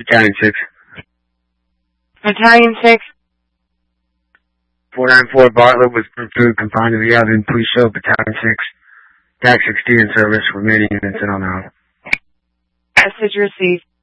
Battalion 6. Battalion 6. 494 Bartlett was proved confined to the oven. Please show Battalion 6. TAC 60 in service. Remaining units in on out. Message received.